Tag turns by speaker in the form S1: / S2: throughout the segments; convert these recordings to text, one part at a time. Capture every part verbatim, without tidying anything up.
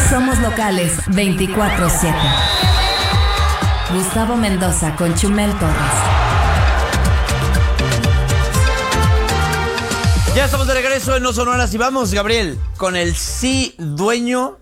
S1: Somos locales veinticuatro siete. Gustavo Mendoza con Chumel Torres.
S2: Ya estamos de regreso en No Sonoras y vamos, Gabriel, con el sí dueño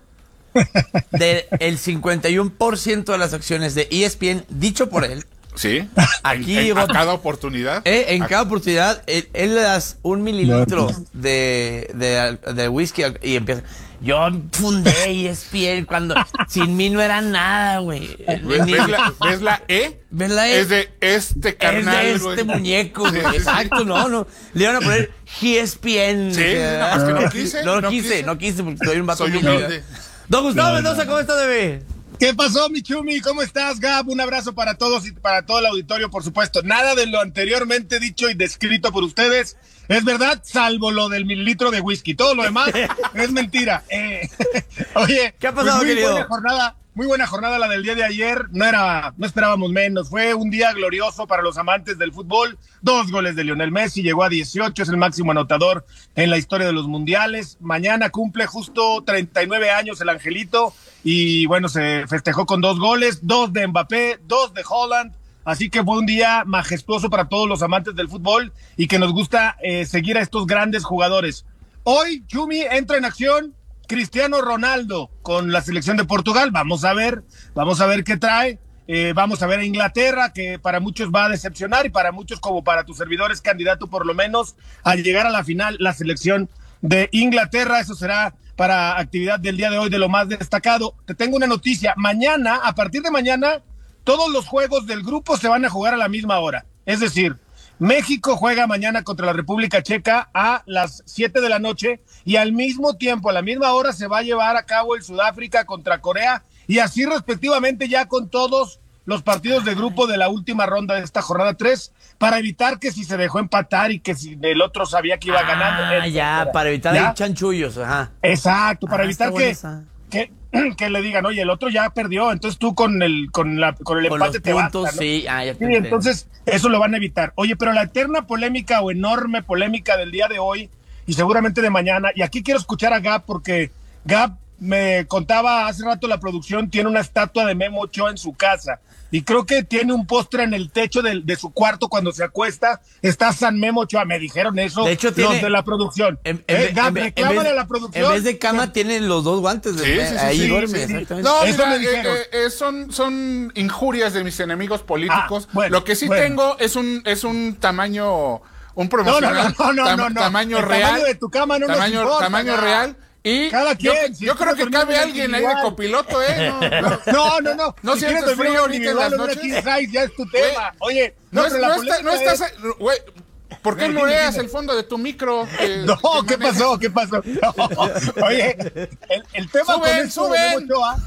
S2: del cincuenta y uno por ciento de las acciones de E S P N, dicho por él.
S3: Sí,
S2: aquí
S3: en, en, a cada oportunidad.
S2: Eh, en
S3: a...
S2: cada oportunidad, él, él le das un mililitro de, de, de whisky y empieza. Yo fundé E S P N cuando sin mí no era nada, güey.
S3: ¿Ves, ¿Ves, la, ¿Ves la E?
S2: ¿Ves la E?
S3: Es de este carnal,
S2: Es de este güey. muñeco, güey. Sí, exacto, sí. no, no. Le iban a poner E S P N.
S3: Sí, nada más que no quise.
S2: No,
S3: no
S2: quise, quise, no quise porque soy un vato
S3: soy humilde.
S2: Don Gustavo Mendoza, ¿cómo está, bebé?
S4: ¿Qué pasó, mi Chumi? ¿Cómo estás, Gab? Un abrazo para todos y para todo el auditorio, por supuesto. Nada de lo anteriormente dicho y descrito por ustedes es verdad, salvo lo del mililitro de whisky. Todo lo demás es mentira. Eh, oye,
S2: ¿qué ha pasado,
S4: pues muy
S2: querido?
S4: Buena jornada, muy buena jornada la del día de ayer. No era, no esperábamos menos. Fue un día glorioso para los amantes del fútbol. Dos goles de Lionel Messi, llegó a dieciocho, es el máximo anotador en la historia de los mundiales. Mañana cumple justo treinta y nueve años el angelito. Y bueno, se festejó con dos goles, dos de Mbappé, dos de Haaland, así que fue un día majestuoso para todos los amantes del fútbol y que nos gusta eh, seguir a estos grandes jugadores. Hoy, Chumi, entra en acción Cristiano Ronaldo con la selección de Portugal, vamos a ver, vamos a ver qué trae, eh, vamos a ver a Inglaterra, que para muchos va a decepcionar y para muchos, como para tus servidores, candidato por lo menos a llegar a la final, la selección de Inglaterra, eso será para actividad del día de hoy de lo más destacado. Te tengo una noticia, mañana, a partir de mañana, todos los juegos del grupo se van a jugar a la misma hora, es decir, México juega mañana contra la República Checa a las siete de la noche y al mismo tiempo, a la misma hora, se va a llevar a cabo el Sudáfrica contra Corea y así respectivamente ya con todos los partidos de grupo de la última ronda de esta jornada tres, para evitar que si se dejó empatar y que si el otro sabía que iba
S2: ah,
S4: ganando.
S2: Ah, ya, para evitar ¿Ya? chanchullos, ajá.
S4: Exacto, para
S2: ah,
S4: evitar que, que, que le digan, oye, el otro ya perdió, entonces tú con el con la con el
S2: con
S4: empate te
S2: puntos,
S4: basta, ¿no?
S2: Sí, ah, ya te
S4: sí, entonces eso lo van a evitar. Oye, pero la eterna polémica o enorme polémica del día de hoy y seguramente de mañana, y aquí quiero escuchar a Gab porque Gab me contaba hace rato, la producción tiene una estatua de Memo Ochoa en su casa y creo que tiene un postre en el techo de, de su cuarto cuando se acuesta, está San Memo Ochoa, me dijeron eso
S2: de hecho,
S4: los
S2: tiene,
S4: de la producción.
S2: En, en,
S4: eh, Gab,
S2: en,
S4: reclámale
S2: en vez,
S4: a la producción.
S2: En vez de cama tienen los dos guantes, de,
S3: sí, sí, sí,
S2: ahí
S3: sí,
S2: duerme,
S3: sí, sí.
S2: exactamente.
S3: No,
S4: eso
S3: mira,
S4: me dijeron.
S3: Eh, eh, son, son injurias de mis enemigos políticos.
S4: Ah, bueno,
S3: Lo que sí
S4: bueno.
S3: tengo es un, es un tamaño, un promocional,
S4: no, no, no, no, no, no.
S3: tamaño
S4: el
S3: real,
S4: tamaño de tu cama no
S3: tamaño,
S4: nos importa,
S3: tamaño real. Y
S4: cada quien,
S3: yo,
S4: si
S3: yo creo que cabe alguien ahí de copiloto, ¿eh?
S4: No, no, no. No,
S3: no
S4: si
S3: sientes frío ahorita en las noches.
S4: Size, ya es tu tema. Oye,
S3: no,
S4: no,
S3: es, no, está, no estás, es... güey, ¿por qué no leas el fondo de tu micro? Eh,
S4: no, ¿qué pasó? ¿Qué pasó? No. Oye, el, el tema
S3: suben,
S4: con esto
S3: suben.
S4: De Ochoa,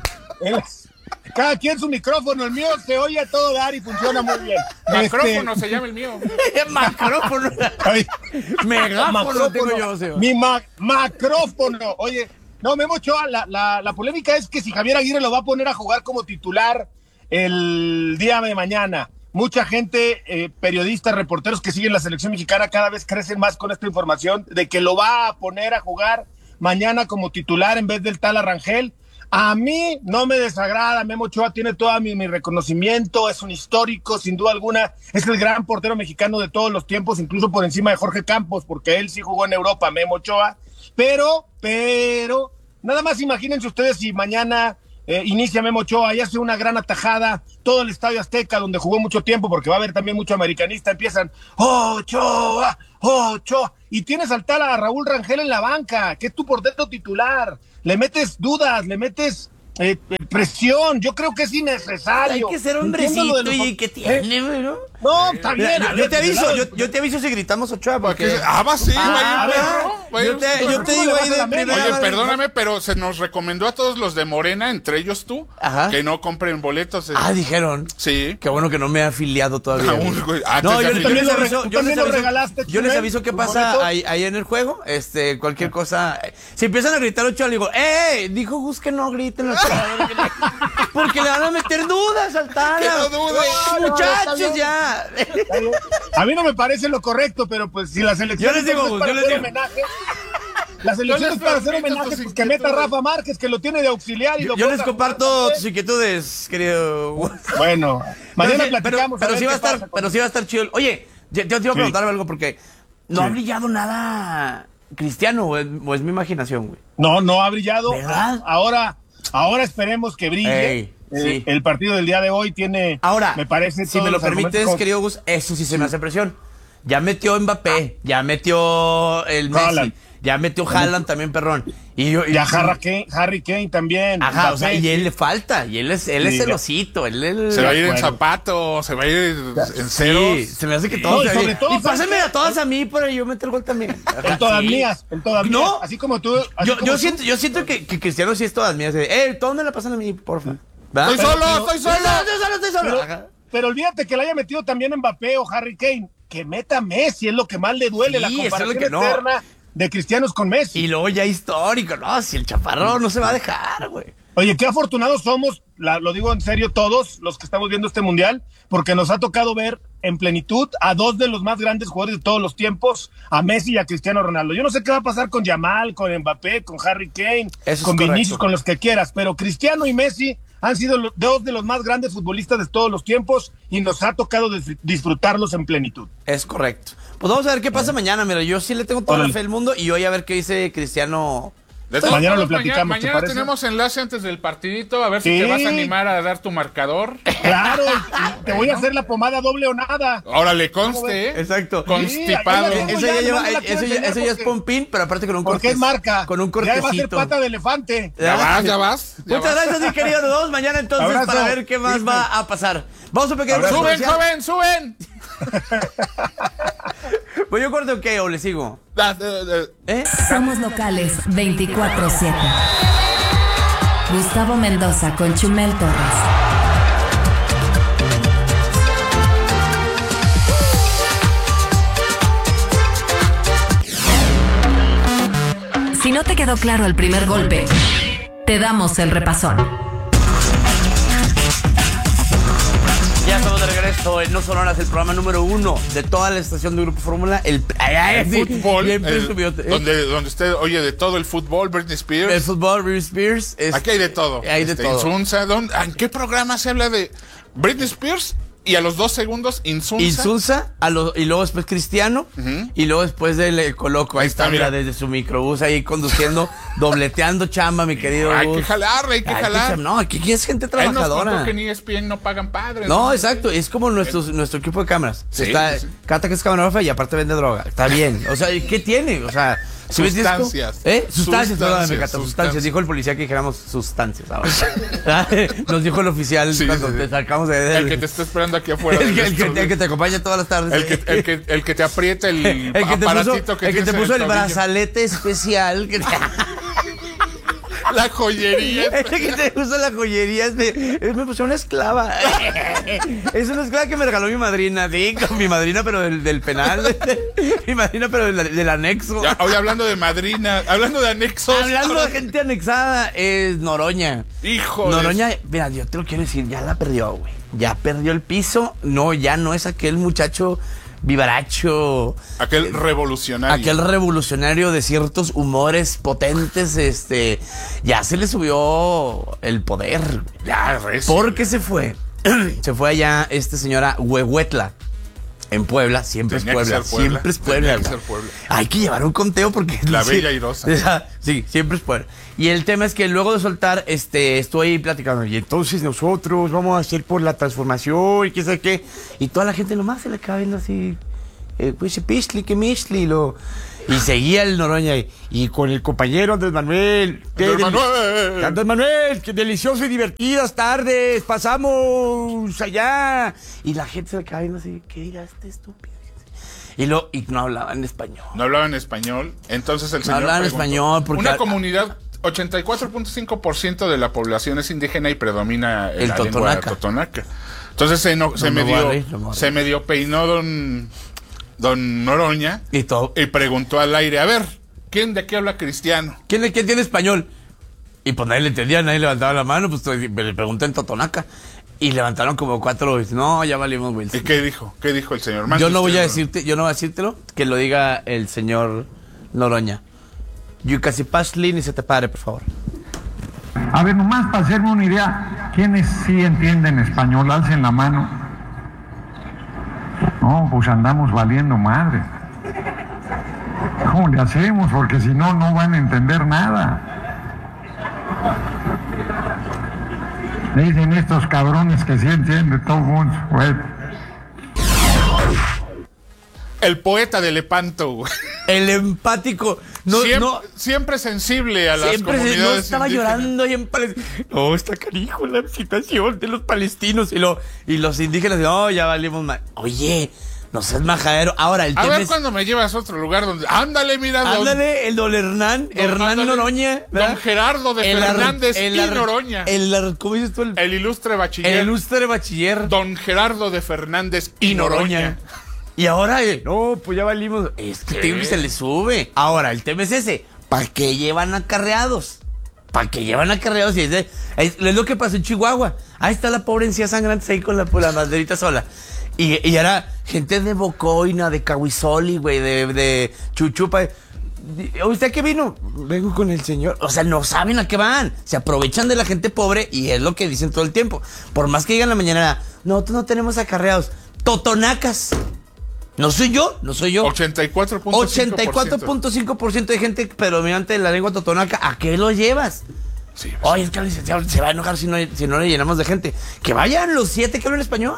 S4: el, cada quien su micrófono, el mío se oye a todo dar y funciona muy bien.
S3: Macrófono
S4: este...
S3: se llama el mío.
S2: Macrófono. Megáfono tengo yo, Seba.
S4: Mi ma macrófono. Oye, no, Memo Ochoa, la, la, la polémica es que si Javier Aguirre lo va a poner a jugar como titular el día de mañana. Mucha gente, eh, periodistas, reporteros que siguen la selección mexicana cada vez crecen más con esta información de que lo va a poner a jugar mañana como titular en vez del tal Arrangel. A mí no me desagrada, Memo Ochoa tiene todo mi, mi reconocimiento, es un histórico, sin duda alguna, es el gran portero mexicano de todos los tiempos, incluso por encima de Jorge Campos, porque él sí jugó en Europa, Memo Ochoa, pero, pero, nada más imagínense ustedes si mañana eh, inicia Memo Ochoa y hace una gran atajada, todo el Estadio Azteca, donde jugó mucho tiempo, porque va a haber también mucho americanista, empiezan, Ochoa, Ochoa, y tienes al tal a Raúl Rangel en la banca, que es tu portero titular, le metes dudas, le metes eh, presión, yo creo que es innecesario.
S2: Hay que ser hombrecito los... y que tiene, ¿eh? ¿no?
S4: No, está bien.
S2: Yo, yo te aviso, yo, yo te aviso si gritamos Ochoa, porque...
S3: Ah, va, sí,
S2: ah,
S3: va a ir,
S2: yo te, yo te digo ahí de primera.
S3: Oye, perdóname, pero se nos recomendó a todos los de Morena, entre ellos tú, Ajá. que no compren boletos.
S2: Ah, dijeron.
S3: Sí.
S2: Qué bueno que no me he afiliado todavía.
S3: Aún, güey,
S2: no, yo, yo, les aviso, yo, les aviso,
S4: regalaste,
S2: yo les aviso qué pasa ahí, ahí en el juego. Este, cualquier cosa. Si empiezan a gritar Ochoa, le digo, ¡eh! Dijo Gus que no griten Ochoa. Porque le van a meter dudas al Tala.
S3: Que no dudes.
S2: No, muchachos, no, ya.
S4: A mí no me parece lo correcto, pero pues si la selección...
S2: Yo les digo, yo les digo.
S4: Homenaje, La selección es para hacer homenaje, pues que meta a Rafa Márquez, que lo tiene de auxiliar. Y
S2: yo
S4: lo
S2: yo les comparto tus inquietudes, querido.
S4: Bueno, mañana
S2: pero,
S4: platicamos.
S2: Pero, pero
S4: a
S2: sí va a estar,
S4: con...
S2: pero sí va a estar chido. Oye, yo, yo te iba a preguntar sí. algo porque no sí. ha brillado nada Cristiano, o es, o es mi imaginación, güey.
S4: No, no ha brillado.
S2: ¿Verdad?
S4: Ahora, ahora esperemos que brille.
S2: Ey,
S4: eh,
S2: sí.
S4: El partido del día de hoy tiene,
S2: ahora,
S4: me parece,
S2: si me lo permites, con... querido Gus, eso sí se sí. me hace presión. Ya metió Mbappé, ya metió el Messi, Haaland. ya metió Haaland también, perrón. Y yo, y,
S4: ya Harry Kane, Harry Kane también.
S2: Ajá, Mbappé, o sea, y él le falta, y él es, él sí, es celosito. Él, él,
S3: se va a ir en zapatos, se va a ir en ceros. Sí,
S2: se me hace que todos. No, y sobre todo, y pásenme a todas a mí para yo meter el gol también. Ajá,
S4: en todas
S2: sí.
S4: mías, en todas
S2: no,
S4: mías. Así como tú. Así
S2: yo
S4: como
S2: yo
S4: tú.
S2: siento, yo siento que, que Cristiano sí es todas mías. Eh, todos me la pasan a mí, porfa.
S3: ¿verdad? Estoy solo, pero, estoy solo.
S2: Estoy solo, estoy solo.
S4: Pero, pero olvídate que le haya metido también Mbappé o Harry Kane. Que meta Messi, es lo que más le duele, sí, la comparación es lo que no. eterna de cristianos con Messi.
S2: Y luego ya histórico, no, si el chaparrón no se va a dejar, güey.
S4: Oye, qué afortunados somos, la, lo digo en serio todos los que estamos viendo este mundial, porque nos ha tocado ver en plenitud a dos de los más grandes jugadores de todos los tiempos, a Messi y a Cristiano Ronaldo. Yo no sé qué va a pasar con Yamal, con Mbappé, con Harry Kane,
S2: Eso
S4: con
S2: es
S4: Vinicius, con los que quieras, pero Cristiano y Messi han sido dos de los más grandes futbolistas de todos los tiempos y nos ha tocado disfrutarlos en plenitud.
S2: Es correcto. Pues vamos a ver qué pasa mañana. Mira, yo sí le tengo toda la fe del mundo y hoy a ver qué dice Cristiano.
S3: De todos mañana modos, lo platicamos. Mañana, mañana tenemos enlace antes del partidito, a ver sí. si te vas a animar a dar tu marcador.
S4: Claro, te voy a hacer la pomada doble o nada.
S3: Ahora le conste, ¿eh?
S2: Exacto.
S3: Constipado.
S2: Sí, eso ya, lleva, no eso, ya, eso ya es pompín, pero aparte con un
S4: corte. Porque es marca.
S2: Con un cortecito.
S4: Ya va a ser pata de elefante.
S3: Ya vas, ya vas. Ya
S2: Muchas
S3: vas.
S2: gracias, mi querido dos. Mañana entonces Abrazo. para ver qué más va a pasar. Vamos a un pequeño
S3: corte. Suben, joven, suben.
S2: ¿Voy yo corte o qué? ¿O le sigo?
S1: ¿Eh? Somos locales veinticuatro siete. Gustavo Mendoza con Chumel Torres. Si no te quedó claro el primer golpe, te damos el repasón.
S2: Ya estamos de regreso en No Sonoras, el programa número uno de toda la estación de Grupo Fórmula. El,
S3: el sí, fútbol, el, donde, donde usted oye de todo el fútbol, Britney Spears.
S2: El fútbol, Britney Spears. Es,
S3: Aquí hay de todo.
S2: Hay de
S3: este,
S2: todo.
S3: Insunza, ¿en qué programa se habla de Britney Spears? Y a los dos segundos, Insunza.
S2: Insunza, a lo, y luego después Cristiano, uh-huh. y luego después del Coloco. Ahí, ahí está, mira, desde su microbús ahí conduciendo, dobleteando chamba, mi querido.
S3: Hay bus. que jalarle, hay que hay jalar.
S2: Que, no, aquí es gente trabajadora.
S3: Él nos contó que en E S P N no pagan padres.
S2: No, ¿no? Exacto, es como nuestro, nuestro equipo de cámaras.
S3: Sí,
S2: está,
S3: sí.
S2: Cata que es camarógrafa y aparte vende droga. Está bien. O sea, ¿qué tiene? O sea,
S3: sustancias.
S2: ¿Eh? Sustancias, perdóname, Cata, sustancias. sustancias. Dijo el policía que dijéramos sustancias ahora. Nos dijo el oficial sí, cuando sí, sí. te sacamos de...
S3: El que te está esperando aquí afuera.
S2: el, que, el, que, el que te acompaña todas las tardes.
S3: El que, el que, el que te aprieta el,
S2: el que
S3: aparatito
S2: te puso,
S3: que
S2: el que te puso el,
S3: el
S2: brazalete especial. Que te...
S3: La joyería.
S2: El que te puso la joyería. Me, me puso una esclava. Es una esclava que me regaló mi madrina. Sí, con mi madrina, pero del, del penal. Mi madrina, pero del, del anexo.
S3: Ya, hoy hablando de madrina, hablando de anexos.
S2: Hablando ahora... de gente anexada, es Noroña.
S3: Hijo
S2: Noroña, de... mira, yo te lo quiero decir, ya la perdió, güey. Ya perdió el piso. No, ya no es aquel muchacho vivaracho,
S3: aquel revolucionario,
S2: aquel revolucionario de ciertos humores potentes, este, ya se le subió el poder,
S3: ya, recio.
S2: ¿Por qué se fue? Se fue allá esta señora Huehuetla en Puebla, siempre
S3: Tenía
S2: es Puebla,
S3: Puebla,
S2: siempre es Puebla.
S3: Que Puebla.
S2: Hay que llevar un conteo porque
S3: la
S2: sí,
S3: bella irosa.
S2: Sí, siempre es Puebla. Y el tema es que luego de soltar, este, estoy platicando, y entonces nosotros vamos a hacer por la transformación y qué sé qué, y toda la gente nomás se le acaba viendo así, eh, pues pishli, que mishli, lo... Y seguía el Noroña y, y con el compañero Andrés Manuel.
S3: Andrés Manuel.
S2: Andrés Manuel, qué delicioso y divertidas tardes, pasamos allá. Y la gente se le acaba viendo así, ¿qué dirá este estúpido? Y, lo, y no hablaban español.
S3: No hablaban español. Entonces el
S2: no
S3: señor
S2: hablaban
S3: preguntó,
S2: español porque
S3: una comunidad, ochenta y cuatro punto cinco por ciento de la población es indígena y predomina
S2: el
S3: la
S2: totonaca.
S3: lengua totonaca. Entonces se, no, se,
S2: no,
S3: medio,
S2: no vale, no
S3: se medio peinó don, don Noroña
S2: y, todo.
S3: y preguntó al aire, a ver, ¿quién de aquí habla cristiano?
S2: ¿Quién de quién tiene español? Y pues nadie le entendía, nadie levantaba la mano, pues le pregunté en totonaca. Y levantaron como cuatro, no, ya valimos, Wilson.
S3: ¿Y qué dijo? ¿Qué dijo el señor? Más
S2: yo no voy a
S3: no.
S2: decirte, yo no voy a decírtelo, que lo diga el señor Noroña. Yucasipashli, ni se te pare, por favor.
S5: A ver, nomás para hacerme una idea, ¿quiénes sí entienden español? Alcen la mano. No, pues andamos valiendo madre. ¿Cómo le hacemos? Porque si no, no van a entender nada. Le dicen estos cabrones que sí entienden todo el mundo. Bueno.
S3: El poeta de Lepanto.
S2: El empático. No,
S3: siempre,
S2: no,
S3: siempre sensible a las
S2: siempre
S3: comunidades
S2: se, no estaba
S3: indígenas.
S2: llorando y en Palestina. No, está canijo la situación de los palestinos y, lo, y los indígenas. No, ya valimos mal. Oye, no seas majadero. Ahora, el
S3: A
S2: tema
S3: ver
S2: es...
S3: cuando me llevas a otro lugar donde... Ándale, mira. Don,
S2: Ándale, el don Hernán,
S3: don,
S2: Hernán
S3: ándale,
S2: Noroña. ¿verdad?
S3: Don Gerardo de
S2: El ar-
S3: Fernández
S2: el
S3: y
S2: ar-
S3: Noroña.
S2: El, ar- ¿cómo dices tú? El,
S3: El ilustre bachiller.
S2: el ilustre bachiller.
S3: Don Gerardo de Fernández y Noroña.
S2: Y ahora, eh, no, pues ya valimos. Es que
S3: ¿Qué?
S2: tío, se le sube. Ahora, el tema es ese. ¿Para qué llevan acarreados? ¿Para qué llevan acarreados? Y es, de- es, es lo que pasó en Chihuahua. Ahí está la pobre encía sangrante ahí con la, con la banderita sola. Y, y ahora, gente de Bocoina, de Cahuizoli, güey, de, de Chuchupa. ¿Usted qué vino? Vengo con el señor. O sea, no saben a qué van. Se aprovechan de la gente pobre y es lo que dicen todo el tiempo. Por más que digan la mañana, nosotros no tenemos acarreados. Totonacas. No soy yo, no soy yo.
S3: ochenta y cuatro punto cinco por ciento.
S2: ochenta y cuatro punto cinco por ciento de gente predominante de la lengua totonaca. ¿A qué lo llevas?
S3: Sí, pues,
S2: Oye, es que el licenciado se va a enojar si no, si no le llenamos de gente. Que vayan los siete que hablan español.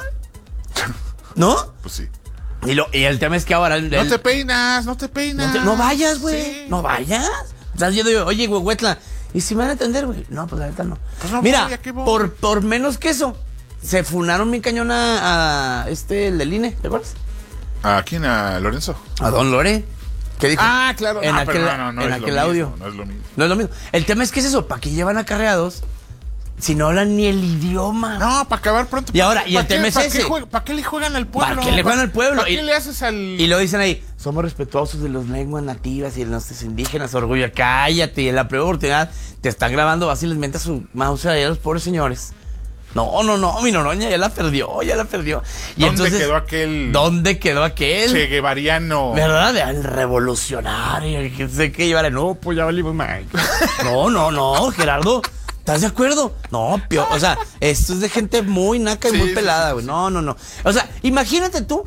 S2: ¿No?
S3: pues sí.
S2: Y, lo, y el tema es que ahora... El,
S3: No te peinas, no te peinas.
S2: no, te- no vayas, güey.
S3: Sí.
S2: No vayas. Estás yendo yo, oye, güey, Huetla, ¿y si me van a atender, güey? No, pues la neta no.
S3: Pues no
S2: Mira,
S3: voy, ¿a qué voy?
S2: por, por menos que eso, se funaron mi cañón a, a este, el del I N E, ¿te acuerdas?
S3: ¿A quién? ¿A Lorenzo?
S2: A Don Lore. ¿Qué dijo?
S3: Ah, claro.
S2: En
S3: Ah,
S2: aquel,
S3: pero no, no, no
S2: en
S3: es lo
S2: aquel
S3: mismo,
S2: audio.
S3: no es lo mismo.
S2: No es lo mismo. El tema es que es eso, ¿para qué llevan acarreados si no hablan ni el idioma?
S3: No, para acabar pronto.
S2: Y ahora, y el
S3: ¿Para qué-
S2: tema es
S3: para
S2: ese?
S3: qué jue- ¿Para qué le juegan al pueblo?
S2: ¿Para qué le juegan al pueblo?
S3: ¿Para
S2: Y-
S3: qué le haces al...?
S2: Y lo dicen ahí, somos respetuosos de las lenguas nativas y de nuestros indígenas, orgullo. Cállate, y en la primera oportunidad te están grabando, vas y les mientas su mouse a los pobres señores. No, no, no, mi Noroña ya la perdió, ya la perdió. Y
S3: ¿Dónde
S2: entonces,
S3: quedó aquel
S2: ¿Dónde quedó aquel?
S3: Che Guevariano?
S2: ¿Verdad? El revolucionario, que sé qué llevar. No, pues ya valimos mal. No, no, no, Gerardo. ¿Estás de acuerdo? No, pio, o sea, esto es de gente muy naca y
S3: Sí,
S2: muy
S3: sí,
S2: pelada,
S3: sí,
S2: güey.
S3: sí.
S2: No, no, no. O sea, imagínate tú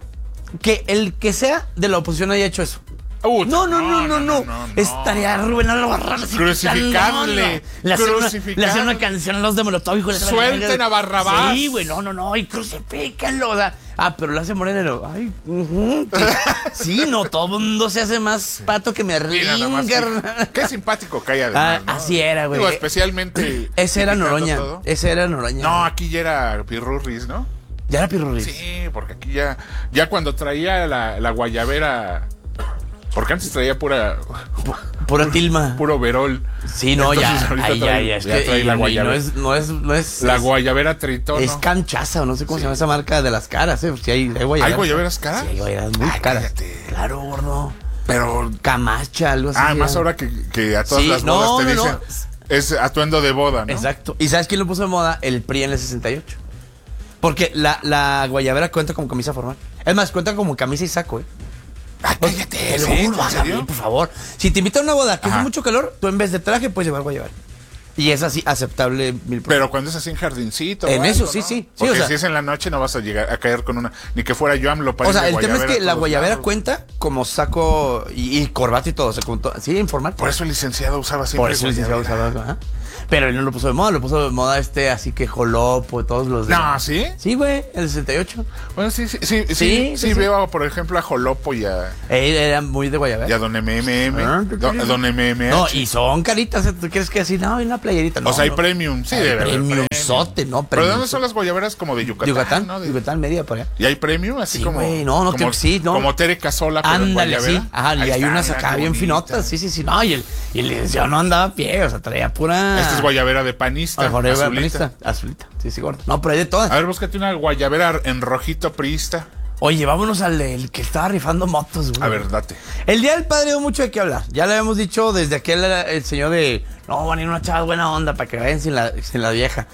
S2: que el que sea de la oposición haya hecho eso.
S3: Uh,
S2: No, no, no, no, no.
S3: no, no.
S2: Estaría Rubén Albarrán así
S3: Crucificarle,
S2: gritando, no, no. Le hacen una,
S3: crucificarle.
S2: le hacen una canción a los de Molotov, hijo de la
S3: Suelten
S2: verga.
S3: a Barrabás.
S2: Sí, güey, no, no, no, y crucifíquenlo. O sea, ah, pero lo hace Moreno. Ay, ujú, que- sí, no, todo el mundo se hace más pato que me
S3: Mira, nada más,
S2: ringa.
S3: sí. Qué simpático que hay
S2: Ah,
S3: además, ¿no?
S2: así era, güey.
S3: Digo, especialmente...
S2: Ese era
S3: criticando
S2: Noroña.
S3: todo.
S2: Ese era Noroña.
S3: No, aquí ya era Pirurris, ¿no?
S2: Ya era Pirurris.
S3: Sí, porque aquí ya... Ya cuando traía la, la guayabera... Porque antes traía pura...
S2: Pura tilma.
S3: Puro verol.
S2: Sí, no,
S3: Entonces,
S2: ya.
S3: ahorita
S2: Ay, ya,
S3: trae-
S2: ya. Es
S3: ya
S2: que,
S3: trae
S2: y,
S3: la
S2: y no
S3: guayabera.
S2: es, no es, no es.
S3: La
S2: es-
S3: guayabera tritón.
S2: Es canchaza, o no sé cómo se llama esa marca de las caras, ¿eh? Si hay, hay guayaberas.
S3: ¿Hay guayaberas caras?
S2: Sí, hay guayaberas muy
S3: Ay,
S2: caras.
S3: cállate.
S2: Claro, gordo.
S3: Pero...
S2: Camacha, algo así.
S3: Ah, más
S2: ya.
S3: ahora que, que a todas
S2: Sí,
S3: las
S2: no,
S3: bodas te
S2: no,
S3: dicen...
S2: no.
S3: Es atuendo de boda, ¿no?
S2: Exacto. ¿Y sabes quién lo puso de moda? El P R I en el sesenta y ocho. Porque la, la guayabera cuenta como camisa formal. Es más, cuenta como camisa y saco, ¿eh?
S3: Ah, cállate.
S2: Te lo
S3: ¿sí?
S2: juro,
S3: ¿En serio?
S2: Gabriel, por favor. Si te invitan a una boda que
S3: Ajá.
S2: hace mucho calor, tú en vez de traje puedes llevar guayabera. Y es así aceptable mil por
S3: Pero cuando es así en jardincito.
S2: En
S3: o
S2: eso,
S3: algo,
S2: sí,
S3: ¿no?
S2: sí. Sí,
S3: Porque
S2: o sea-
S3: si es en la noche no vas a llegar a caer con una. Ni que fuera yo AMLO para
S2: O sea,
S3: ir de
S2: el tema es
S3: guayabera
S2: que
S3: a
S2: la
S3: todos
S2: guayabera
S3: lados.
S2: cuenta como saco y, y corbata y todo. O sea, como to- sí, informal.
S3: Por eso el licenciado usaba siempre.
S2: Por eso el licenciado
S3: guayabera.
S2: usaba. Ajá. Pero él no lo puso de moda, lo puso de moda este, así que Jolopo, todos los de.
S3: No, ¿sí?
S2: Sí, güey, el sesenta y ocho.
S3: Bueno, sí, sí, sí, sí, sí,
S2: Sí, sí, sí.
S3: veo, por ejemplo, a Jolopo y a,
S2: Él era muy de guayabera.
S3: y a Don M M M.
S2: Ah, ¿qué
S3: Don,
S2: quieres?
S3: don M M H.
S2: No, y son caritas, ¿eh? ¿Tú quieres que así? No, hay una playerita. No,
S3: o sea, hay
S2: no.
S3: premium. Sí,
S2: Hay
S3: debe haber
S2: premium
S3: premium.
S2: sote, ¿no?
S3: ¿Pero de
S2: Premium
S3: dónde son las guayaberas? Como de Yucatán,
S2: Yucatán,
S3: ¿no? De-
S2: Yucatán, media por allá.
S3: ¿Y hay premium? Así
S2: Sí,
S3: como.
S2: güey, no, no,
S3: como,
S2: creo que sí, ¿no?
S3: Como Tere Casola con
S2: Ándale,
S3: guayabera.
S2: sí. Ajá, y
S3: Ahí
S2: hay
S3: está,
S2: unas
S3: mira,
S2: acá
S3: qué
S2: bien
S3: bonita.
S2: finotas. Sí, sí, sí. No, y el, y el licenciado no andaba a pie, o sea, traía pura.
S3: Esta es guayabera de panista.
S2: Mejor era
S3: azulita.
S2: panista. Azulita. Sí, sí, gordo. No, pero hay de todas.
S3: A ver, búscate una guayabera en rojito priista.
S2: Oye, vámonos al del que estaba rifando motos, güey.
S3: A ver, date.
S2: El Día del Padre dio mucho de qué hablar. Ya le habíamos dicho desde aquel el señor de no, van a ir una chava buena onda para que vayan sin la, sin la vieja.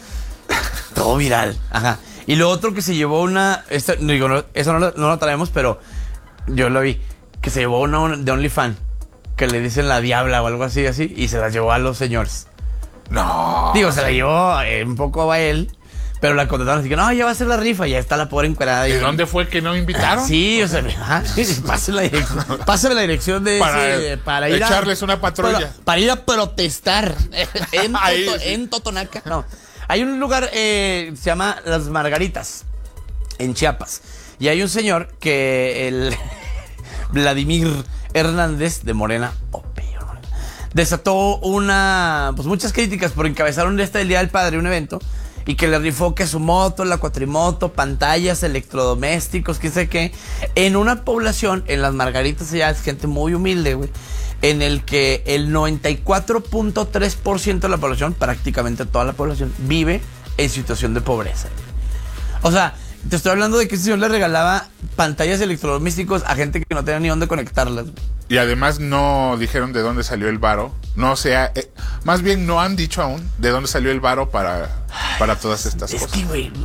S2: Todo viral. Ajá. Y lo otro que se llevó una. Esta, digo, no, eso no lo, no lo traemos, pero yo lo vi. Que se llevó una, una de OnlyFans. que le dicen la diabla o algo así, así, y se la llevó a los señores.
S3: No.
S2: Digo, se la llevó eh, un poco a él, pero la contrataron así que no, ya va a ser la rifa, ya está la pobre encuerada.
S3: ¿De dónde fue que no invitaron?
S2: Sí, o sea, ah, pásame la dirección, pásame la dirección de
S3: para,
S2: ese, para ir
S3: echarles
S2: a,
S3: una patrulla.
S2: Para, para ir a protestar en,
S3: Ahí,
S2: Toto,
S3: sí.
S2: en Totonaca. No, hay un lugar, eh, se llama Las Margaritas, en Chiapas, y hay un señor que el Vladimir Hernández de Morena, oh, desató una, pues muchas críticas por encabezar un este del Día del Padre, un evento, y que le rifó que su moto, la cuatrimoto, pantallas, electrodomésticos, qué sé qué, en una población, en Las Margaritas, ya es gente muy humilde, güey, en el que el noventa y cuatro punto tres por ciento de la población, prácticamente toda la población, vive en situación de pobreza. O sea, te estoy hablando de que ese señor le regalaba pantallas electrodomésticos a gente que no tenía ni dónde conectarlas.
S3: Y además no dijeron de dónde salió el varo. No sea, eh, más bien no han dicho aún de dónde salió el varo para, para todas estas
S2: es
S3: cosas.
S2: Es que, güey,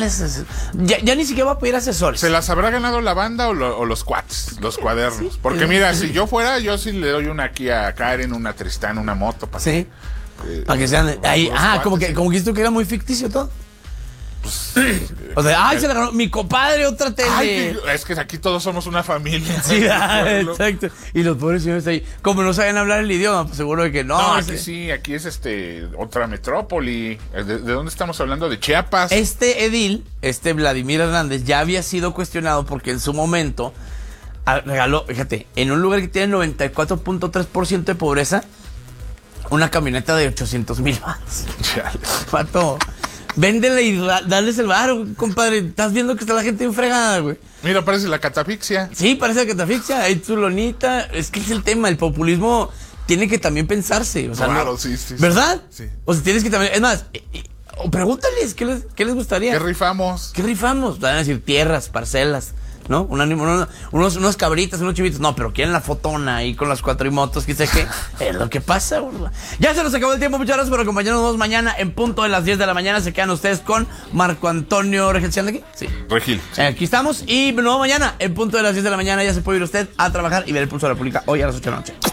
S2: ya, ya ni siquiera va a pedir asesores.
S3: ¿Se las habrá ganado la banda o, lo, o los cuates, los cuadernos? Sí, porque mira, si yo fuera, yo sí le doy una aquí a Karen, una a Tristán, una moto. Para
S2: sí.
S3: Que, eh,
S2: para que sean. Ahí, ah, cuates, como que, sí. como que esto que era muy ficticio todo. Pues, o sea, ay, se la ganó mi compadre, otra tele.
S3: Ay, es que aquí todos somos una familia.
S2: Sí, ah, exacto. Y los pobres señores ahí, como no saben hablar el idioma, pues seguro de que no.
S3: No,
S2: ese...
S3: aquí sí, aquí es este otra metrópoli. ¿De, de dónde estamos hablando? De Chiapas.
S2: Este edil, este Vladimir Hernández, ya había sido cuestionado porque en su momento regaló, fíjate, en un lugar que tiene noventa y cuatro punto tres por ciento de pobreza, una camioneta de ochocientos mil más. Pato. Véndele y darles el varo, compadre. Estás viendo que está la gente enfregada, güey.
S3: Mira, parece la catafixia.
S2: Sí, parece la catafixia. Hay tu lonita. Es que es el tema. El populismo tiene que también pensarse. O sea,
S3: claro,
S2: no,
S3: sí, sí.
S2: ¿verdad?
S3: Sí.
S2: O sea, tienes que también. Es más, eh, eh, pregúntales, ¿qué les, ¿qué les gustaría?
S3: ¿Qué rifamos?
S2: ¿Qué rifamos? Van a decir tierras, parcelas, ¿no? Un ánimo, unos, unos, unos cabritas, unos chivitos. No, pero quieren la fotona ahí con las cuatrimotos, qué sé qué. Es lo que pasa, burla. Ya se nos acabó el tiempo. Muchas gracias por acompañarnos. Nos vemos mañana en punto de las diez de la mañana. Se quedan ustedes con Marco Antonio Regil. ¿Se anda aquí? Sí.
S3: Regil. Sí.
S2: Eh, aquí estamos. Y nos vemos mañana en punto de las diez de la mañana. Ya se puede ir usted a trabajar y ver el Pulso de la República hoy a las ocho de la noche.